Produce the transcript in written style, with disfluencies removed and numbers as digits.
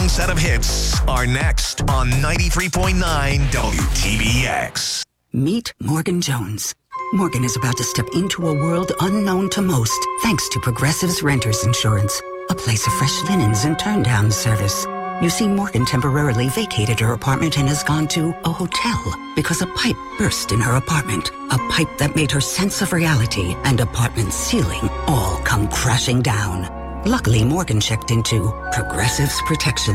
long set of hits are next on 93.9 WTBX. Meet Morgan Jones. Morgan is about to step into a world unknown to most, thanks to Progressive's Renters Insurance, a place of fresh linens and turn-down service. You see, Morgan temporarily vacated her apartment and has gone to a hotel because a pipe burst in her apartment. A pipe that made her sense of reality and apartment ceiling all come crashing down. Luckily, Morgan checked into Progressive's Protection